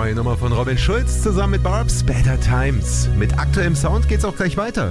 neue Nummer von Robin Schulz zusammen mit Barb's Better Times. Mit aktuellem Sound geht's auch gleich weiter.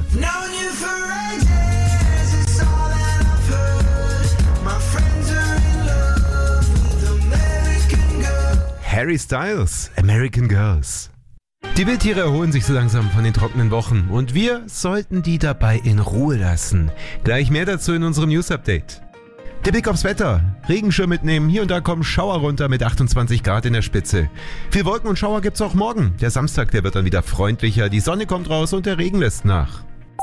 Harry Styles, American Girls. Die Wildtiere erholen sich so langsam von den trockenen Wochen und wir sollten die dabei in Ruhe lassen. Gleich mehr dazu in unserem News-Update. Der Blick aufs Wetter. Regenschirm mitnehmen, hier und da kommen Schauer runter mit 28 Grad in der Spitze. Viel Wolken und Schauer gibt's auch morgen. Der Samstag, der wird dann wieder freundlicher, die Sonne kommt raus und der Regen lässt nach.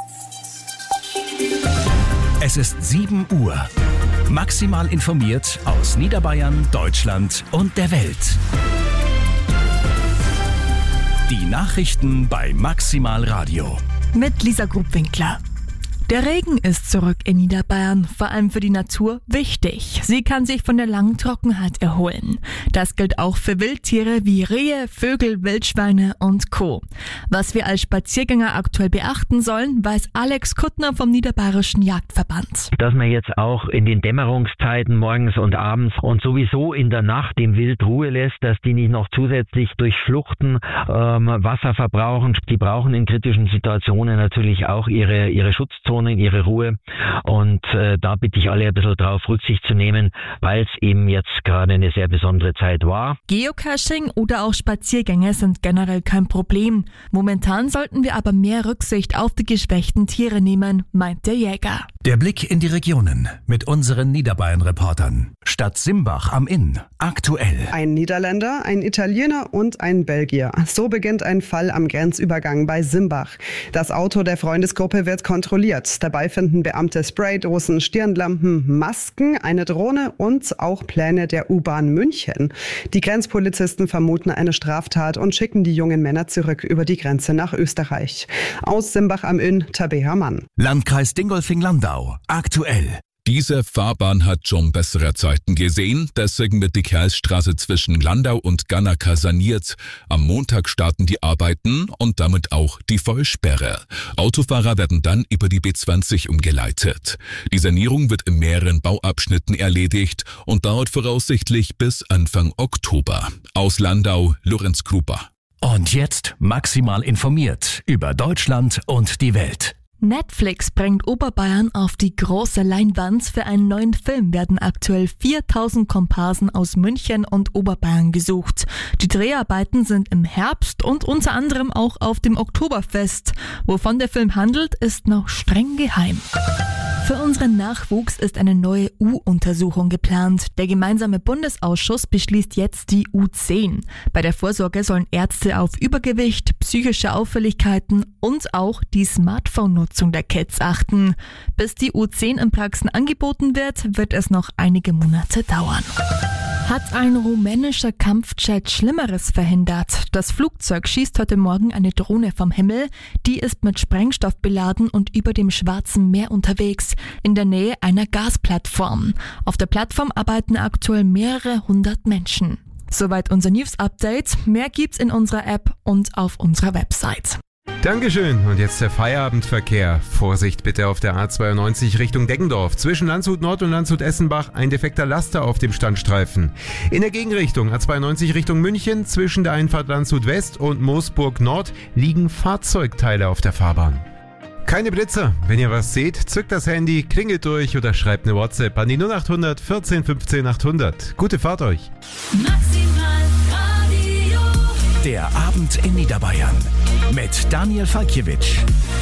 Es ist 7 Uhr. Maximal informiert aus Niederbayern, Deutschland und der Welt. Die Nachrichten bei Maximal Radio. Mit Lisa Grubwinkler. Der Regen ist zurück in Niederbayern, vor allem für die Natur wichtig. Sie kann sich von der langen Trockenheit erholen. Das gilt auch für Wildtiere wie Rehe, Vögel, Wildschweine und Co. Was wir als Spaziergänger aktuell beachten sollen, weiß Alex Kuttner vom Niederbayerischen Jagdverband. Dass man jetzt auch in den Dämmerungszeiten morgens und abends und sowieso in der Nacht dem Wild Ruhe lässt, dass die nicht noch zusätzlich durch Fluchten Wasser verbrauchen. Die brauchen in kritischen Situationen natürlich auch ihre Schutzzone, ihre Ruhe, und da bitte ich alle ein bisschen drauf Rücksicht zu nehmen, weil es eben jetzt gerade eine sehr besondere Zeit war. Geocaching oder auch Spaziergänge sind generell kein Problem. Momentan sollten wir aber mehr Rücksicht auf die geschwächten Tiere nehmen, meint der Jäger. Der Blick in die Regionen mit unseren Niederbayern-Reportern. Stadt Simbach am Inn. Aktuell. Ein Niederländer, ein Italiener und ein Belgier. So beginnt ein Fall am Grenzübergang bei Simbach. Das Auto der Freundesgruppe wird kontrolliert. Dabei finden Beamte Spraydosen, Stirnlampen, Masken, eine Drohne und auch Pläne der U-Bahn München. Die Grenzpolizisten vermuten eine Straftat und schicken die jungen Männer zurück über die Grenze nach Österreich. Aus Simbach am Inn, Tabea Mann. Landkreis Dingolfing-Landau. Aktuell. Diese Fahrbahn hat schon bessere Zeiten gesehen, deswegen wird die Kerlstraße zwischen Landau und Gannaka saniert. Am Montag starten die Arbeiten und damit auch die Vollsperre. Autofahrer werden dann über die B20 umgeleitet. Die Sanierung wird in mehreren Bauabschnitten erledigt und dauert voraussichtlich bis Anfang Oktober. Aus Landau, Lorenz Krupa. Und jetzt maximal informiert über Deutschland und die Welt. Netflix bringt Oberbayern auf die große Leinwand. Für einen neuen Film werden aktuell 4000 Komparsen aus München und Oberbayern gesucht. Die Dreharbeiten sind im Herbst und unter anderem auch auf dem Oktoberfest. Wovon der Film handelt, ist noch streng geheim. Für unseren Nachwuchs ist eine neue U-Untersuchung geplant. Der gemeinsame Bundesausschuss beschließt jetzt die U10. Bei der Vorsorge sollen Ärzte auf Übergewicht, psychische Auffälligkeiten und auch die Smartphone-Nutzung der Kids achten. Bis die U10 in Praxen angeboten wird es noch einige Monate dauern. Hat ein rumänischer Kampfjet Schlimmeres verhindert? Das Flugzeug schießt heute Morgen eine Drohne vom Himmel. Die ist mit Sprengstoff beladen und über dem Schwarzen Meer unterwegs, in der Nähe einer Gasplattform. Auf der Plattform arbeiten aktuell mehrere hundert Menschen. Soweit unser News-Update. Mehr gibt's in unserer App und auf unserer Website. Dankeschön. Und jetzt der Feierabendverkehr. Vorsicht bitte auf der A92 Richtung Deggendorf. Zwischen Landshut Nord und Landshut Essenbach ein defekter Laster auf dem Standstreifen. In der Gegenrichtung A92 Richtung München zwischen der Einfahrt Landshut West und Moosburg Nord liegen Fahrzeugteile auf der Fahrbahn. Keine Blitzer. Wenn ihr was seht, zückt das Handy, klingelt durch oder schreibt eine WhatsApp an die 0800 14 15 800. Gute Fahrt euch. Maximal Radio. Der Abend in Niederbayern mit Daniel Falkiewicz.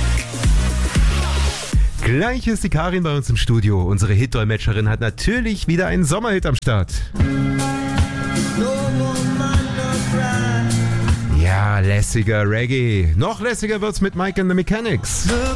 Gleich ist die Karin bei uns im Studio. Unsere Hitdolmetscherin hat natürlich wieder einen Sommerhit am Start. Ja, lässiger Reggae. Noch lässiger wird's mit Mike and the Mechanics.